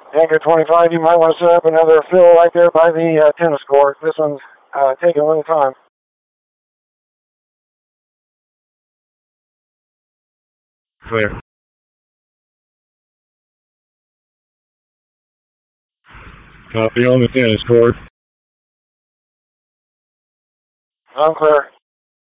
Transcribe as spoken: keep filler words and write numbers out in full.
Anchor twenty-five, you might want to set up another fill right there by the uh, tennis court. This one's uh, taking a little time. Clear. Copy on the tennis court. I'm clear.